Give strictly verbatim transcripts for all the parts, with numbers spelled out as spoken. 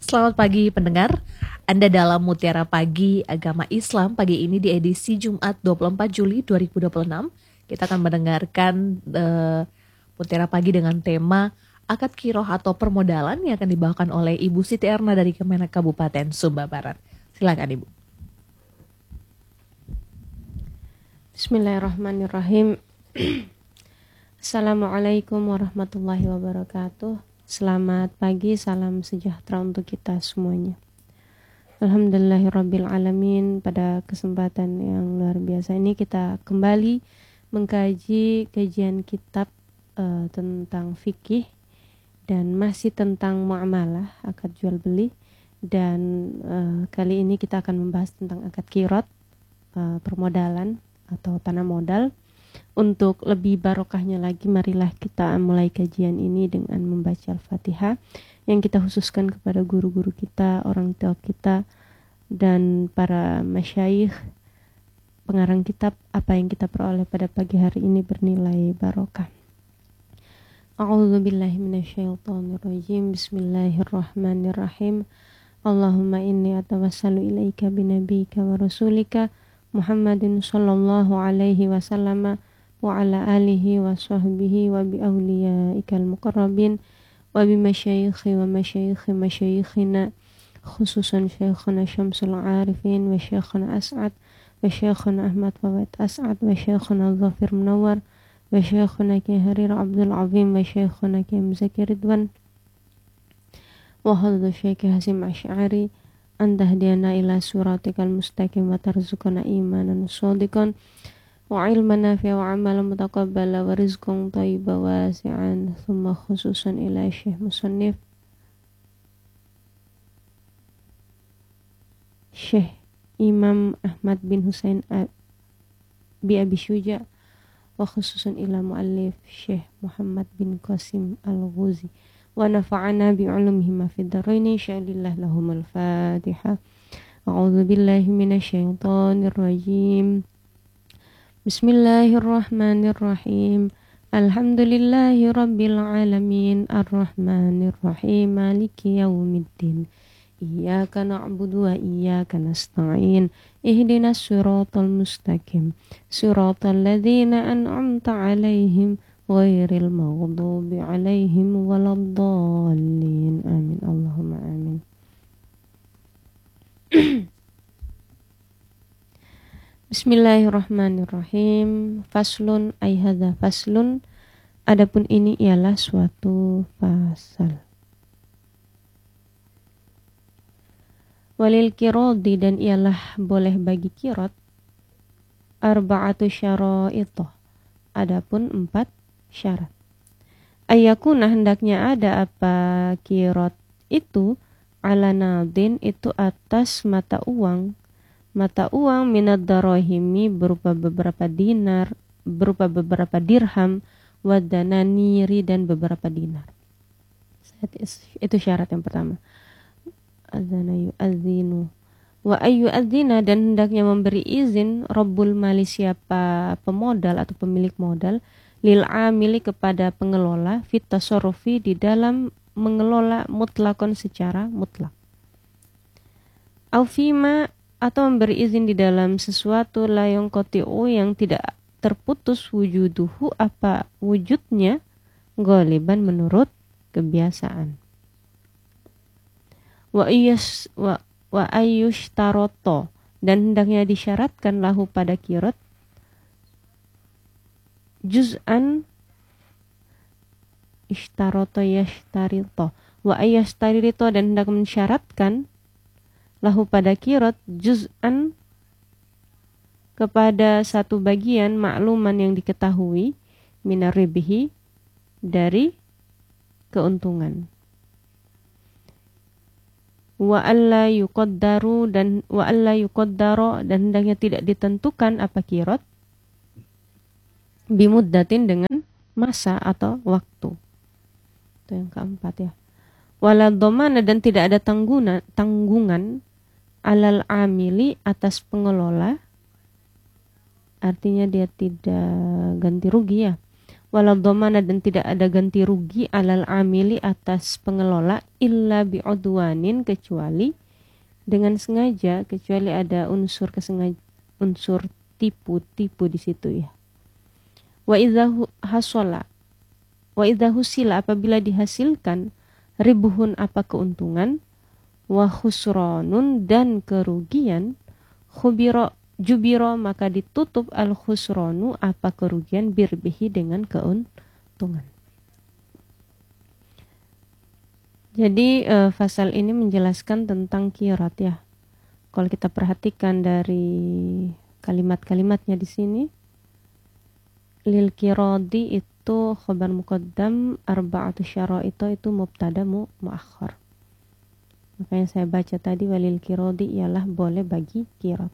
Selamat pagi pendengar, Anda dalam Mutiara Pagi Agama Islam pagi ini di edisi Jumat dua puluh empat Juli dua ribu dua puluh enam. Kita akan mendengarkan uh, Mutiara Pagi dengan tema Akad Qiroah atau Permodalan yang akan dibawakan oleh Ibu Siti Erna dari Kemenak Kabupaten Sumba Barat. Silakan Ibu. Bismillahirrahmanirrahim. Assalamualaikum warahmatullahi wabarakatuh. Selamat pagi, salam sejahtera untuk kita semuanya. Alhamdulillahirabbil alamin. Pada kesempatan yang luar biasa ini kita kembali mengkaji kajian kitab uh, tentang fikih dan masih tentang muamalah, akad jual beli, dan uh, kali ini kita akan membahas tentang akad qirat, uh, permodalan atau tanah modal. Untuk lebih barokahnya lagi, marilah kita mulai kajian ini dengan membaca Al-Fatihah yang kita khususkan kepada guru-guru kita, orang tua kita, dan para masyayikh pengarang kitab. Apa yang kita peroleh pada pagi hari ini bernilai barokah. A'udzubillahi minasyaitonirrajim. Bismillahirrahmanirrahim. Allahumma inni atawassalu ilaika binabiyika wa rasulika Muhammadin sallallahu alaihi wasallam wa ala alihi wa sahbihi wa bi awliyaikal muqarrabin wa bi masyayikhi wa masyayikhi masyayikhina khususan Syekhana Syamsul Arifin wa Syekhana As'ad wa Syekhana Ahmad Fawad As'ad wa Syekhana Zafir Munawar wa Syekhana Ki Harir Abdul Azim wa Syekhana Ki Muzaki Ridwan wa hadhu Syekh Hasim Asy'ari anta hadiyana ila suratikal mustaqim wa tarzuqana imanan shadiqan wa ilman nafi'a wa amalan mutaqabbala wa rizqan thayyiban wasi'an. Thumma khususan ila Syekh Musannif Syekh Imam Ahmad bin Husain bi Abi Syuja wa khususan ila muallif Syekh Muhammad bin Qasim Al-Ghuzi wa nafa'ana bi'ulumihi ma fid dharaini sya'alillah lahumul Fatihah. A'udzu billahi minasyaitonir rajim. Bismillahirrahmanirrahim. Alhamdulillahi rabbil alamin arrahmanir rahim maliki yaumiddin. Iyyaka na'budu wa iyyaka nasta'in. Ihdinas siratal mustaqim. Siratal ladzina an'amta 'alaihim ghairil maghdubi 'alaihim waladdallin. Amin. Allahumma amin. Bismillahirrahmanirrahim. Faslun ay hadza faslun. Adapun ini ialah suatu pasal. Walil qiradi, dan ialah boleh bagi qirat, arba'atu syara'ithah, adapun empat syarat. Ayakuna, hendaknya ada apa qirat itu, ala nadin, itu atas mata uang, mata uang minad darahimi, berupa beberapa dinar, berupa beberapa dirham, wadananiri, dan beberapa dinar. Itu syarat yang pertama. Adzana yu'adzinu wa ayu adzina, dan hendaknya memberi izin Rabbul Mali, siapa pemodal atau pemilik modal, lil amili, kepada pengelola, fit tasarrufi, di dalam mengelola, mutlakon, secara mutlak. Au fima, atau memberi izin di dalam sesuatu, layong kotiu, yang tidak terputus wujuduhu, apa wujudnya, ghaliban, menurut kebiasaan. Wa iyas wa wa ayush taroto, dan hendaknya disyaratkan lahu pada qirat, juz'an ishtaroto yashtarito, wa ayashtarito, dan hendak mensyaratkan lahu pada qirat, juz'an, kepada satu bagian, makluman, yang diketahui, minar ribihi, dari keuntungan. Wa alla yuqaddaru, dan wa alla yuqaddaro, dan hendaknya tidak ditentukan apa qirat, bimuddatin, dengan masa atau waktu. Itu yang keempat ya. Wala dhamana, dan tidak ada tanggungan, tanggungan alal amili, atas pengelola, artinya dia tidak ganti rugi ya. wala dhamana dan tidak ada ganti rugi alal amili atas pengelola illa bi'udwanin kecuali dengan sengaja, kecuali ada unsur kesengaj unsur tipu-tipu di situ ya. Wa idza hasala wa idza husila apabila dihasilkan ribuhun apa keuntungan wa khusranun dan kerugian khubira jubiro maka ditutup al khusranu apa kerugian birbihi dengan keuntungan. Jadi uh, fasal ini menjelaskan tentang qirat ya. Kalau kita perhatikan dari kalimat-kalimatnya di sini, lil qiradi itu khabar muqaddam, arba'atu syara'ita itu mubtada mu muakhar. Makanya saya baca tadi walil qiradi ialah boleh bagi qirat.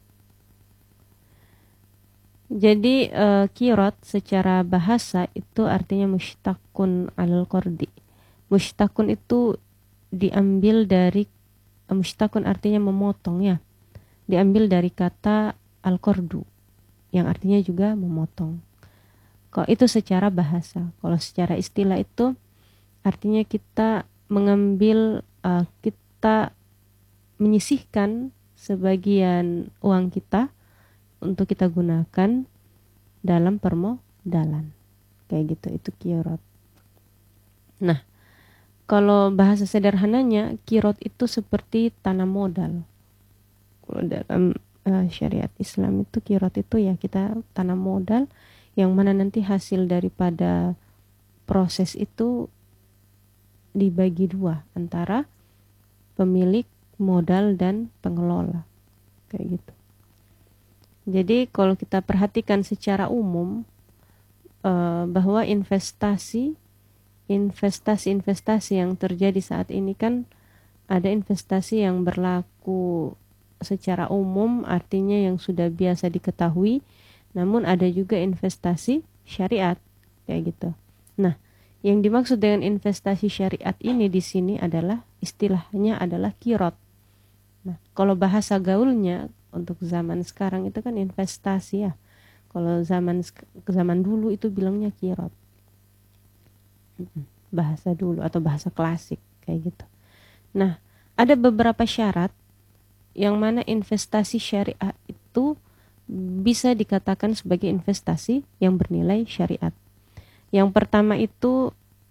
Jadi uh, qirat secara bahasa itu artinya mushtaqun alal qardi. Mushtaqun itu diambil dari uh, mushtaqun artinya memotong ya. Diambil dari kata al-qardu yang artinya juga memotong. Kalau itu secara bahasa, kalau secara istilah itu artinya kita mengambil uh, kita menyisihkan sebagian uang kita untuk kita gunakan dalam permodalan. Kayak gitu, itu qirat. Nah, kalau bahasa sederhananya, qirat itu seperti tanam modal. Kalau dalam uh, syariat Islam itu qirat itu ya kita tanam modal yang mana nanti hasil daripada proses itu dibagi dua antara pemilik modal dan pengelola. Kayak gitu. Jadi kalau kita perhatikan secara umum uh, bahwa investasi investasi-investasi yang terjadi saat ini kan ada investasi yang berlaku secara umum artinya yang sudah biasa diketahui, namun ada juga investasi syariat kayak gitu. Nah, yang dimaksud dengan investasi syariat ini di sini adalah istilahnya adalah qirat. Nah, kalau bahasa gaulnya untuk zaman sekarang itu kan investasi ya. Kalau zaman zaman dulu itu bilangnya qirat. Bahasa dulu atau bahasa klasik kayak gitu. Nah, ada beberapa syarat yang mana investasi syariah itu bisa dikatakan sebagai investasi yang bernilai syariat. Yang pertama itu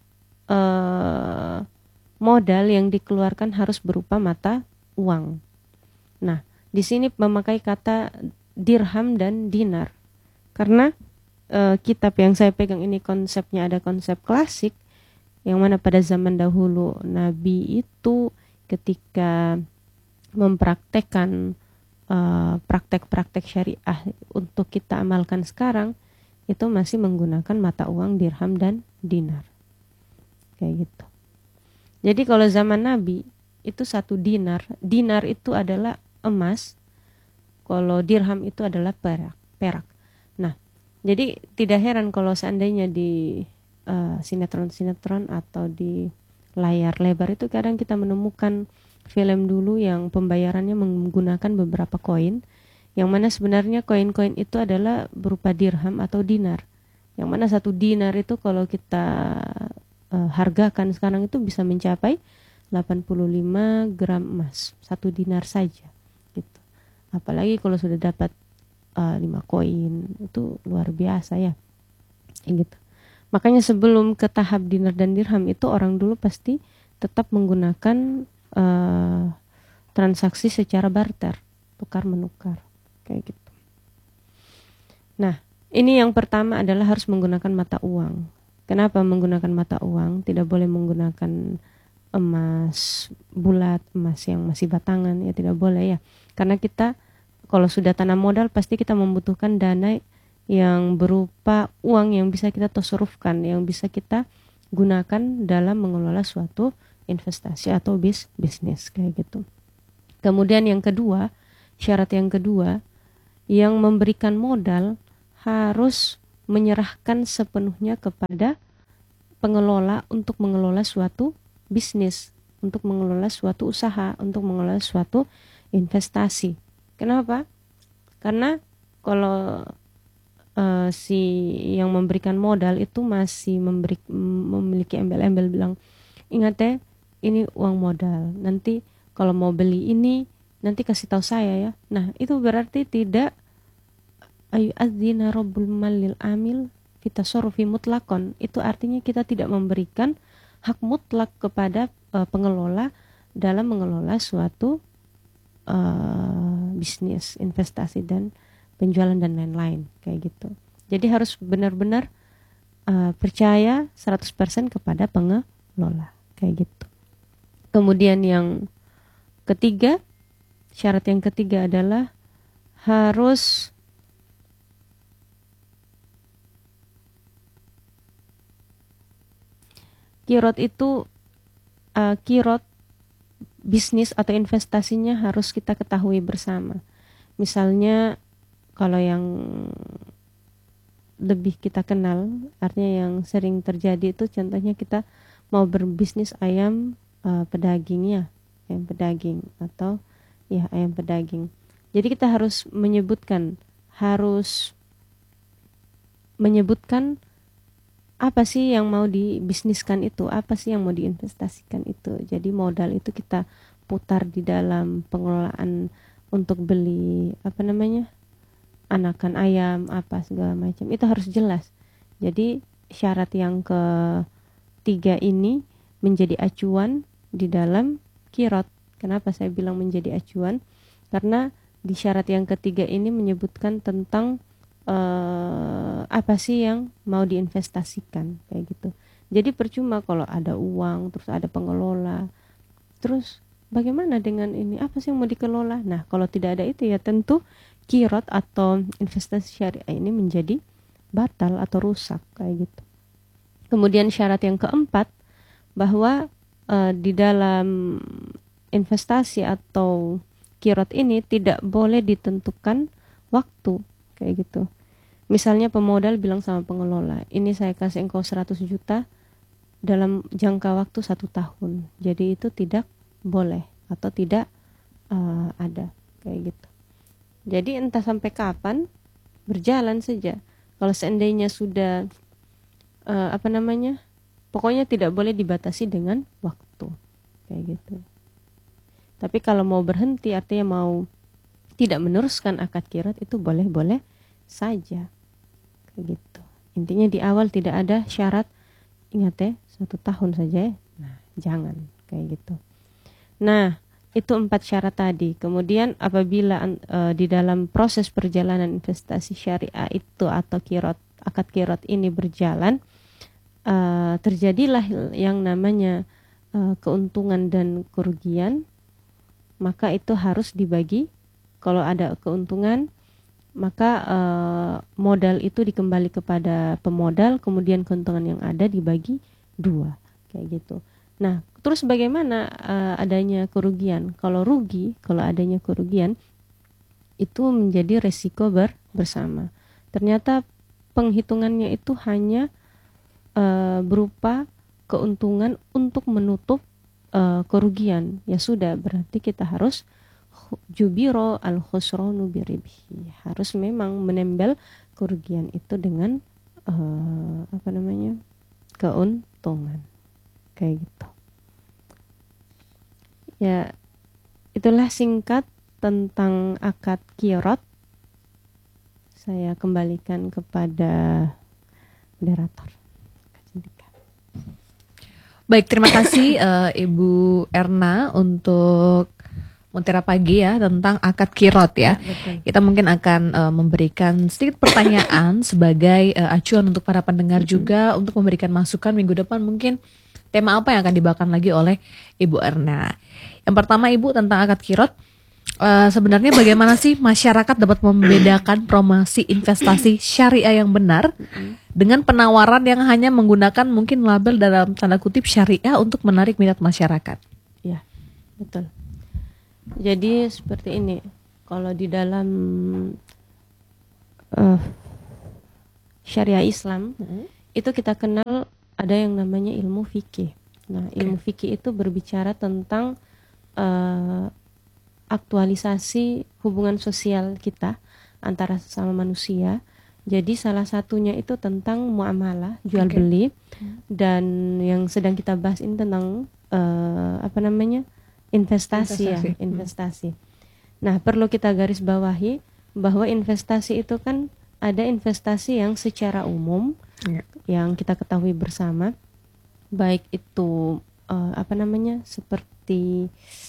eh, modal yang dikeluarkan harus berupa mata uang. Nah, di sini memakai kata dirham dan dinar. Karena e, kitab yang saya pegang ini konsepnya ada konsep klasik yang mana pada zaman dahulu Nabi itu ketika mempraktekkan e, praktek-praktek syariah untuk kita amalkan sekarang itu masih menggunakan mata uang dirham dan dinar. Kayak gitu. Jadi kalau zaman Nabi itu satu dinar, dinar itu adalah emas, kalau dirham itu adalah perak. perak. Nah, jadi tidak heran kalau seandainya di uh, sinetron-sinetron atau di layar lebar itu kadang kita menemukan film dulu yang pembayarannya menggunakan beberapa koin, yang mana sebenarnya koin-koin itu adalah berupa dirham atau dinar. Yang mana satu dinar itu kalau kita uh, hargakan sekarang itu bisa mencapai delapan puluh lima gram emas, satu dinar saja. Gitu. Apalagi kalau sudah dapat uh, lima koin itu luar biasa ya. Gitu. Makanya sebelum ke tahap dinar dan dirham itu orang dulu pasti tetap menggunakan uh, transaksi secara barter, tukar menukar kayak gitu. Nah, ini yang pertama adalah harus menggunakan mata uang. Kenapa menggunakan mata uang? Tidak boleh menggunakan emas bulat, emas yang masih batangan, ya tidak boleh ya. Karena kita kalau sudah tanam modal pasti kita membutuhkan dana yang berupa uang yang bisa kita tasarrufkan, yang bisa kita gunakan dalam mengelola suatu investasi atau bis bisnis kayak gitu. Kemudian yang kedua, syarat yang kedua, yang memberikan modal harus menyerahkan sepenuhnya kepada pengelola untuk mengelola suatu bisnis, untuk mengelola suatu usaha, untuk mengelola suatu investasi. Kenapa? Karena kalau uh, si yang memberikan modal itu masih memberi, memiliki embel-embel bilang, ingat ya, ini uang modal. Nanti kalau mau beli ini, nanti kasih tahu saya ya. Nah, itu berarti tidak ayu adzina rabbul malil amil fitasarrufi mutlakon. Itu artinya kita tidak memberikan hak mutlak kepada uh, pengelola dalam mengelola suatu uh, bisnis, investasi dan penjualan dan lain-lain kayak gitu. Jadi harus benar-benar uh, percaya seratus persen kepada pengelola kayak gitu. Kemudian yang ketiga, syarat yang ketiga adalah harus kirot itu uh, kirot bisnis atau investasinya harus kita ketahui bersama. Misalnya kalau yang lebih kita kenal, artinya yang sering terjadi itu contohnya kita mau berbisnis ayam uh, pedaging ya, ayam pedaging atau ya ayam pedaging. Jadi kita harus menyebutkan, harus menyebutkan apa sih yang mau dibisniskan itu, apa sih yang mau diinvestasikan itu. Jadi modal itu kita putar di dalam pengelolaan untuk beli apa namanya anakan ayam apa segala macam, itu harus jelas. Jadi syarat yang ketiga ini menjadi acuan di dalam kirot. Kenapa saya bilang menjadi acuan? Karena di syarat yang ketiga ini menyebutkan tentang Uh, apa sih yang mau diinvestasikan kayak gitu. Jadi percuma kalau ada uang terus ada pengelola, terus bagaimana dengan ini, apa sih yang mau dikelola? Nah, kalau tidak ada itu ya tentu kirot atau investasi syariah ini menjadi batal atau rusak kayak gitu. Kemudian syarat yang keempat, bahwa uh, di dalam investasi atau kirot ini tidak boleh ditentukan waktu kayak gitu. Misalnya pemodal bilang sama pengelola, ini saya kasih engkau seratus juta dalam jangka waktu satu tahun. Jadi itu tidak boleh atau tidak uh, ada kayak gitu. Jadi entah sampai kapan, berjalan saja. Kalau seandainya sudah uh, apa namanya, pokoknya tidak boleh dibatasi dengan waktu kayak gitu. Tapi kalau mau berhenti, artinya mau tidak meneruskan akad kirot, itu boleh-boleh saja kayak gitu. Intinya di awal tidak ada syarat, ingat ya, satu tahun saja ya. Nah, jangan kayak gitu. Nah, itu empat syarat tadi. Kemudian apabila uh, di dalam proses perjalanan investasi syariah itu atau kirot, akad kirot ini berjalan, uh, terjadilah yang namanya uh, keuntungan dan kerugian, maka itu harus dibagi. Kalau ada keuntungan, maka uh, modal itu dikembali kepada pemodal, kemudian keuntungan yang ada dibagi dua, kayak gitu. Nah, terus bagaimana uh, adanya kerugian? Kalau rugi, kalau adanya kerugian, itu menjadi resiko ber bersama. Ternyata penghitungannya itu hanya uh, berupa keuntungan untuk menutup uh, kerugian. Ya sudah, berarti kita harus jubiro al khusranu biribhi, harus memang menembel kerugian itu dengan uh, apa namanya keuntungan kayak gitu. Ya, itulah singkat tentang akad kirot. Saya kembalikan kepada moderator. Baik, terima kasih uh, Ibu Erna untuk Mutiara Pagi ya tentang akad kirot ya. Betul. Kita mungkin akan uh, memberikan sedikit pertanyaan sebagai uh, acuan untuk para pendengar juga untuk memberikan masukan minggu depan mungkin tema apa yang akan dibawakan lagi oleh Ibu Erna. Yang pertama Ibu tentang akad kirot. Uh, sebenarnya bagaimana sih masyarakat dapat membedakan promosi investasi syariah yang benar dengan penawaran yang hanya menggunakan mungkin label dalam tanda kutip syariah untuk menarik minat masyarakat? Ya, betul. Jadi seperti ini, kalau di dalam uh, syariah Islam hmm. itu kita kenal ada yang namanya ilmu fikih. Nah, ilmu fikih itu berbicara tentang uh, aktualisasi hubungan sosial kita antara sesama manusia Jadi salah satunya itu tentang muamalah, jual Oke. beli, dan yang sedang kita bahas ini tentang uh, apa namanya investasi, Investasi. ya, investasi. Nah, perlu kita garis bawahi bahwa investasi itu kan ada investasi yang secara umum, Ya. yang kita ketahui bersama, baik itu uh, apa namanya seperti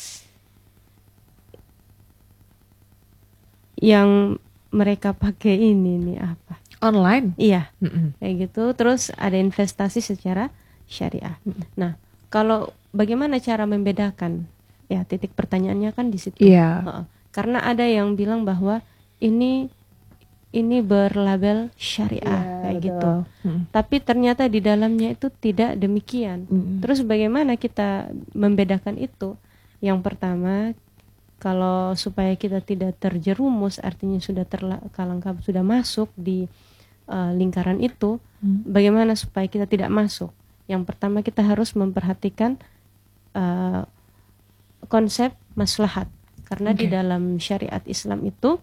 yang mereka pakai ini nih apa? Online. Iya, Mm-mm. kayak gitu. Terus ada investasi secara syariah. Nah, kalau bagaimana cara membedakan? Ya, titik pertanyaannya kan di situ. Iya. Heeh. Karena ada yang bilang bahwa ini ini berlabel syariah, Iya, kayak betul. gitu. Mm. Tapi ternyata di dalamnya itu tidak demikian. Mm. Terus bagaimana kita membedakan itu? Yang pertama, kalau supaya kita tidak terjerumus, artinya sudah terkalangkap, sudah masuk di uh, lingkaran itu, Hmm. bagaimana supaya kita tidak masuk? Yang pertama kita harus memperhatikan uh, konsep maslahat, karena Oke. di dalam syariat Islam itu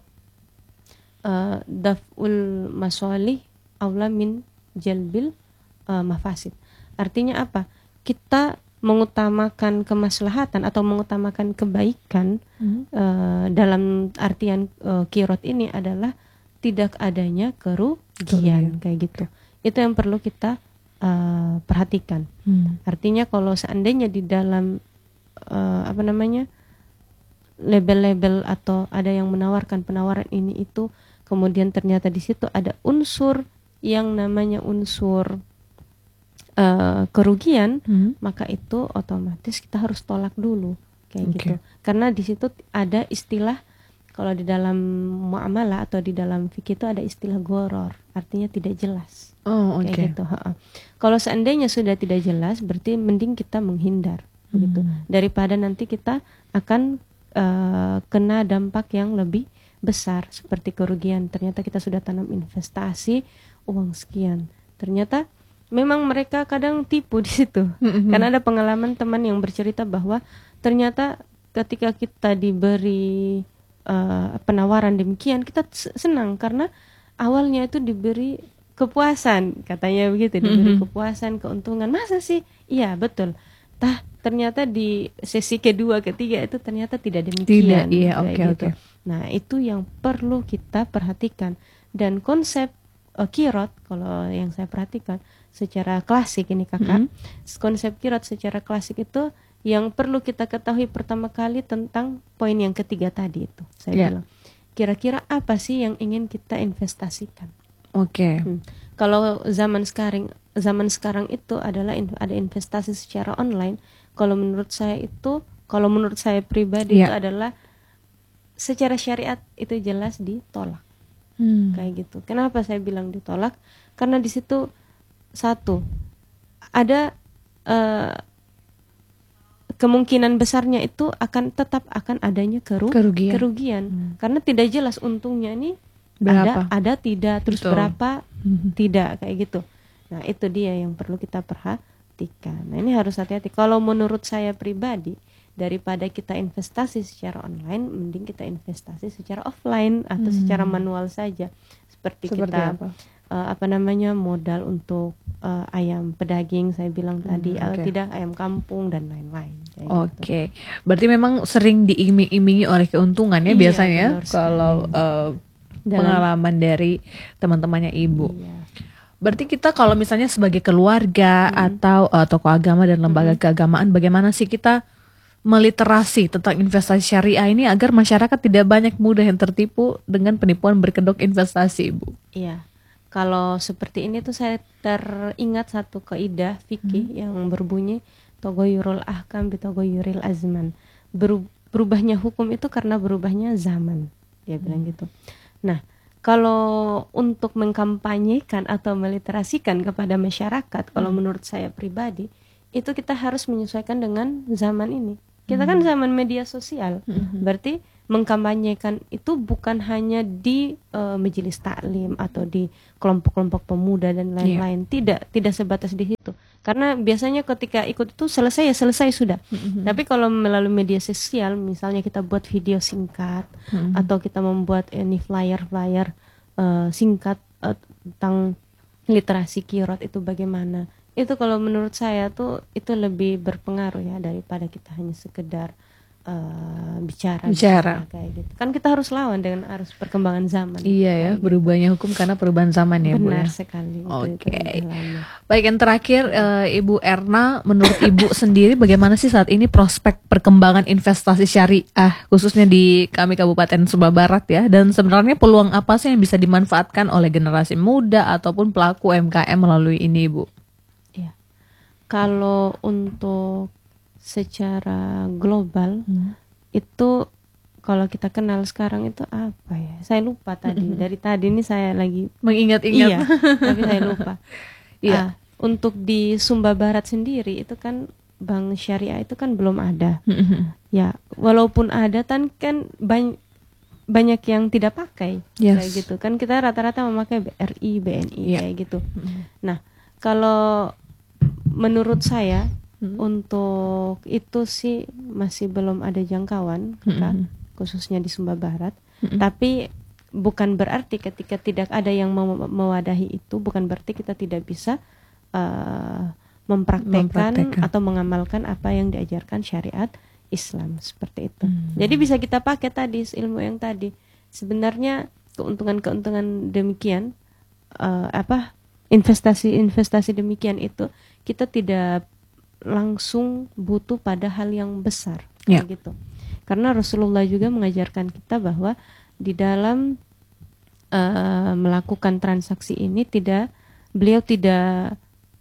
uh, daf'ul masolih aula min jalbil uh, mafasid. Artinya apa? Kita mengutamakan kemaslahatan atau mengutamakan kebaikan Hmm. uh, dalam artian uh, kirot ini adalah tidak adanya kerugian, kayak gitu. Itu yang perlu kita uh, perhatikan. Hmm. Artinya kalau seandainya di dalam uh, apa namanya label-label atau ada yang menawarkan penawaran ini itu, kemudian ternyata di situ ada unsur yang namanya unsur Uh, kerugian, Hmm. maka itu otomatis kita harus tolak dulu, kayak Oke. gitu. Karena di situ ada istilah, kalau di dalam muamalah atau di dalam fikih itu ada istilah goror, artinya tidak jelas. Oh, oke. Kayak gitu. Ha-ha. Kalau seandainya sudah tidak jelas, berarti mending kita menghindar, begitu. Hmm. Daripada nanti kita akan uh, kena dampak yang lebih besar, seperti kerugian. Ternyata kita sudah tanam investasi uang sekian, ternyata memang mereka kadang tipu di situ. Mm-hmm. Karena ada pengalaman teman yang bercerita bahwa ternyata ketika kita diberi uh, penawaran demikian, kita senang karena awalnya itu diberi kepuasan, katanya begitu, diberi Mm-hmm. kepuasan, keuntungan. Masa sih? Iya, betul. Tah, ternyata di sesi kedua, ketiga itu ternyata tidak demikian. Tidak, iya, kayak oke, gitu. oke. Nah, itu yang perlu kita perhatikan. Dan konsep uh, kirot, kalau yang saya perhatikan secara klasik ini kakak, Mm-hmm. konsep kirot secara klasik itu yang perlu kita ketahui pertama kali tentang poin yang ketiga tadi itu. Saya Yeah. bilang, kira-kira apa sih yang ingin kita investasikan? Oke. Hmm. Kalau zaman sekarang, zaman sekarang itu adalah in, ada investasi secara online. Kalau menurut saya itu, kalau menurut saya pribadi Yeah. itu adalah secara syariat itu jelas ditolak. Hmm. Kayak gitu. Kenapa saya bilang ditolak? Karena di situ satu, ada uh, kemungkinan besarnya itu akan tetap akan adanya keru- Kerugian. kerugian. Hmm. Karena tidak jelas untungnya ini Berapa? ada ada tidak, terus Betul. berapa Mhm. tidak, kayak gitu. Nah, itu dia yang perlu kita perhatikan. Nah, ini harus hati-hati. Kalau menurut saya pribadi, daripada kita investasi secara online, mending kita investasi secara offline atau Hmm. secara manual saja. Seperti, Seperti kita apa? Uh, apa namanya modal untuk uh, ayam pedaging, saya bilang tadi, Hmm, atau oke. tidak ayam kampung dan lain-lain. Kayak Oke, gitu. berarti memang sering diiming-imingi oleh keuntungan ya Iya, biasanya benar sekali. kalau uh, Dalam- pengalaman dari teman-temannya ibu. Iya. Berarti kita kalau misalnya sebagai keluarga Hmm. atau uh, tokoh agama dan lembaga keagamaan, bagaimana sih kita meliterasi tentang investasi syariah ini agar masyarakat tidak banyak mudah yang tertipu dengan penipuan berkedok investasi, Ibu? Iya. Kalau seperti ini tuh saya teringat satu kaidah fikih yang berbunyi togoyurul ahkam bitogoyuril azman. Beru- berubahnya hukum itu karena berubahnya zaman. Dia bilang gitu. Nah, kalau untuk mengkampanyekan atau meliterasikan kepada masyarakat, kalau menurut saya pribadi, itu kita harus menyesuaikan dengan zaman ini. Kita kan zaman media sosial. Berarti mengkampanyekan itu bukan hanya di uh, majelis taklim atau di kelompok-kelompok pemuda dan lain-lain. Tidak, tidak sebatas di situ. Karena biasanya ketika ikut itu selesai ya selesai sudah. Tapi kalau melalui media sosial, misalnya kita buat video singkat atau kita membuat ini flyer-flyer uh, singkat uh, tentang literasi kirot itu bagaimana. Itu kalau menurut saya tuh itu lebih berpengaruh ya daripada kita hanya sekedar uh, bicara, bicara kayak gitu. Kan kita harus lawan dengan arus perkembangan zaman. Iya ya, gitu. Berubahnya hukum karena perubahan zaman ya, Bu. Benar ya? sekali. Oke. Okay. Baik, yang terakhir uh, Ibu Erna, menurut Ibu sendiri bagaimana sih saat ini prospek perkembangan investasi syariah khususnya di kami Kabupaten Sumba Barat ya, dan sebenarnya peluang apa sih yang bisa dimanfaatkan oleh generasi muda ataupun pelaku U M K M melalui ini, Bu? Kalau untuk secara global hmm. itu kalau kita kenal sekarang itu apa ya? Saya lupa tadi. Mm-hmm. Dari tadi ini saya lagi mengingat-ingat. Iya, tapi saya lupa. Iya. Ah, untuk di Sumba Barat sendiri itu kan bank syariah itu kan belum ada. Mm-hmm. Ya, walaupun ada kan kan banyak banyak yang tidak pakai yes. kayak gitu. Kan kita rata-rata memakai B R I, B N I yeah. kayak gitu. Mm-hmm. Nah, kalau menurut saya hmm. untuk itu sih masih belum ada jangkauan kita, hmm. khususnya di Sumba Barat. Hmm. Tapi bukan berarti ketika tidak ada yang mewadahi itu, bukan berarti kita tidak bisa uh, mempraktekkan, mempraktekkan atau mengamalkan apa yang diajarkan syariat Islam seperti itu. Hmm. Jadi bisa kita pakai tadi ilmu yang tadi. Sebenarnya keuntungan-keuntungan demikian uh, apa investasi-investasi demikian itu kita tidak langsung butuh pada hal yang besar yeah. kayak gitu. Karena Rasulullah juga mengajarkan kita bahwa di dalam uh, melakukan transaksi ini tidak beliau tidak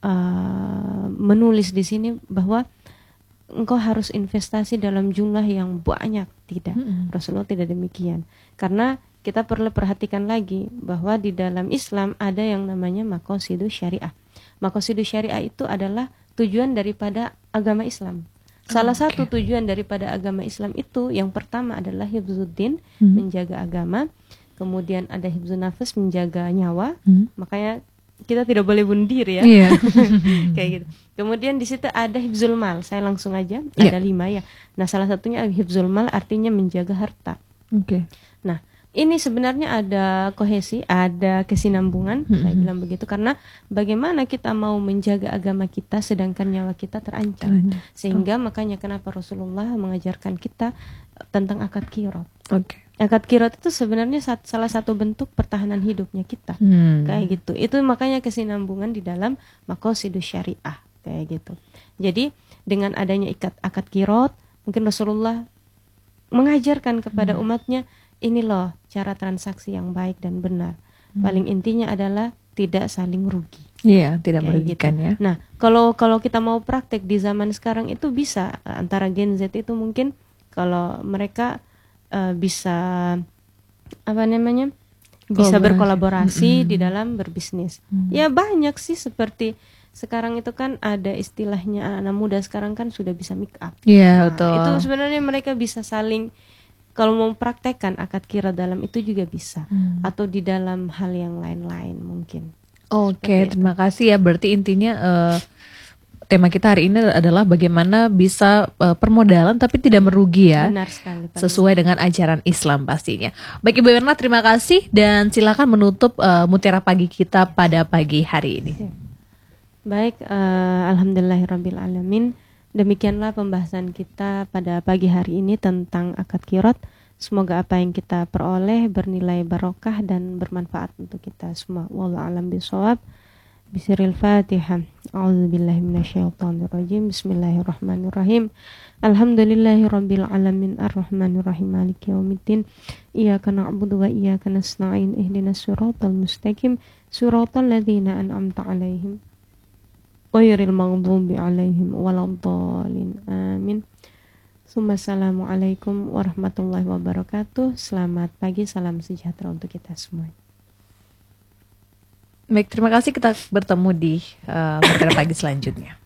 uh, menulis di sini bahwa engkau harus investasi dalam jumlah yang banyak, tidak. Mm-hmm. Rasulullah tidak demikian. Karena kita perlu perhatikan lagi bahwa di dalam Islam ada yang namanya maqasidus syariah. Maqasidus syariah itu adalah tujuan daripada agama Islam. Salah okay. satu tujuan daripada agama Islam itu yang pertama adalah hifzuddin, hmm. menjaga agama. Kemudian ada hifzun nafas, menjaga nyawa. Hmm. Makanya kita tidak boleh bunuh diri ya. Yeah. Kayak gitu. Kemudian di situ ada hifzul mal. Saya langsung aja yeah. ada lima ya. Nah, salah satunya hifzul mal artinya menjaga harta. Oke. Okay. Nah, ini sebenarnya ada kohesi, ada kesinambungan, mm-hmm. saya bilang begitu, karena bagaimana kita mau menjaga agama kita sedangkan nyawa kita terancam. Mm-hmm. Sehingga oh. makanya kenapa Rasulullah mengajarkan kita tentang akad qirot. Okay. Akad qirot itu sebenarnya salah satu bentuk pertahanan hidupnya kita. Mm. Kayak gitu. Itu makanya kesinambungan di dalam maqasidus syariah, kayak gitu. Jadi dengan adanya ikat akad qirot, mungkin Rasulullah mengajarkan kepada mm. umatnya, ini loh cara transaksi yang baik dan benar. Hmm. Paling intinya adalah tidak saling rugi. Iya, tidak merugikan gitu. Ya. Nah, kalau kalau kita mau praktek di zaman sekarang itu bisa antara Gen Z itu mungkin kalau mereka uh, bisa apa namanya? bisa Kolaborasi. berkolaborasi hmm. di dalam berbisnis. Hmm. Ya banyak sih seperti sekarang itu kan ada istilahnya anak muda sekarang kan sudah bisa make up. Iya, nah, betul. Itu sebenarnya mereka bisa saling kalau mau praktekkan akad qirot dalam itu juga bisa hmm. atau di dalam hal yang lain-lain mungkin. Oke, okay, terima kasih ya. Berarti intinya uh, tema kita hari ini adalah bagaimana bisa uh, permodalan tapi tidak merugi ya. Benar sekali. Sesuai dengan ajaran Islam pastinya. Baik Ibu Erna, terima kasih dan silakan menutup uh, Mutiara Pagi kita pada pagi hari ini. Baik, uh, alhamdulillahirabbil alamin. Demikianlah pembahasan kita pada pagi hari ini tentang akad qirot. Semoga apa yang kita peroleh bernilai barokah dan bermanfaat untuk kita semua. Wallahu a'lam bishawab. Bismillahil Fatihah. A'udzubillahi minasyaitonirrajim. Bismillahirrahmanirrahim. Alhamdulillahirabbil alamin arrahmanirrahim maliki yaumiddin. Iyyaka na'budu wa iyyaka nasta'in. Ihdinas siratal mustaqim. Siratal ladzina an'amta 'alaihim ghairil maghdubi 'alaihim waladdallin. Amin. Assalamualaikum warahmatullahi wabarakatuh. Selamat pagi, salam sejahtera untuk kita semua. Baik, terima kasih, kita bertemu di uh, Mutiara Pagi selanjutnya.